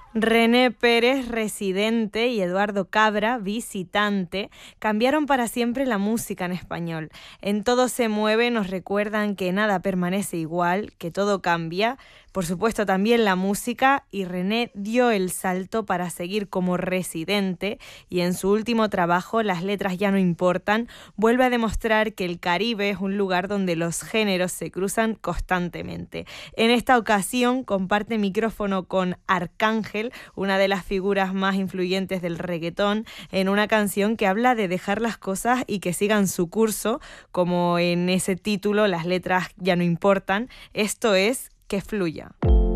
René Pérez, residente, y Eduardo Cabra, visitante, cambiaron para siempre la música en español. En Todo se mueve nos recuerdan que nada permanece igual, que todo cambia, por supuesto también la música, y René dio el salto para seguir como residente, y en su último trabajo, Las letras ya no importan, vuelve a demostrar que el Caribe es un lugar donde los géneros se cruzan constantemente. En esta ocasión comparte micrófono con Arcángel, una de las figuras más influyentes del reggaetón, en una canción que habla de dejar las cosas y que sigan su curso, como en ese título, Las letras ya no importan. Esto es Que fluya.